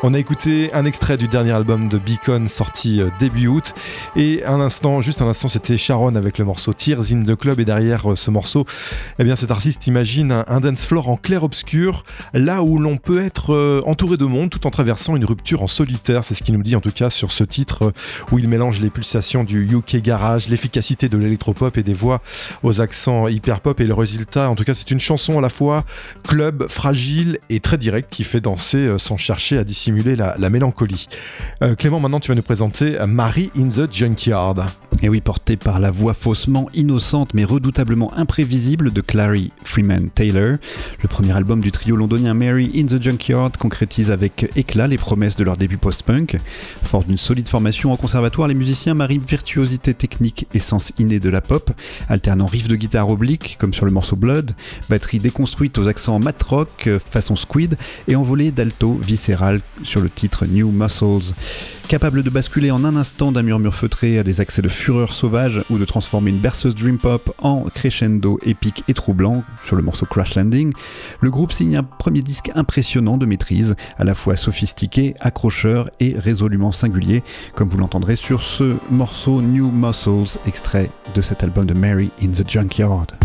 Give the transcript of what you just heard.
On a écouté un extrait du dernier album de Beacon sorti début août et juste un instant, c'était Sharon avec le morceau Tears in the Club, et derrière ce morceau, eh bien cet artiste imagine un dance floor en clair-obscur, là où l'on peut être entouré de monde tout en traversant une rupture en solitaire. C'est ce qu'il nous dit en tout cas sur ce titre où il mélange les pulsations du UK Garage, l'efficacité de l'électropop et des voix aux accents hyper pop, et le résultat, en tout cas, c'est une chanson à la fois club, fragile et très directe qui fait danser sans chercher à dissimuler la mélancolie. Clément, maintenant tu vas nous présenter Mary in the Junkyard. Et oui, porté par la voix faussement innocente mais redoutablement imprévisible de Clary Freeman Taylor. Le premier album du trio londonien Mary in the Junkyard concrétise avec éclat les promesses de leur début post-punk. Fort d'une solide formation en conservatoire, les musiciens marient virtuosité technique et sens inné de la pop, alternant riffs de guitare obliques comme sur le morceau Blood, batterie déconstruite aux accents mat rock façon Squid et envolée d'alto viscéral sur le titre New Muscles. Capable de basculer en un instant d'un murmure feutré à des accès de fureur sauvage ou de transformer une berceuse dream pop en crescendo épique et troublant sur le morceau Crash Landing, le groupe signe un premier disque impressionnant de maîtrise, à la fois sophistiqué, accrocheur et résolument singulier, comme vous l'entendrez sur ce morceau New Muscles, extrait de cet album de Mary in the Junkyard.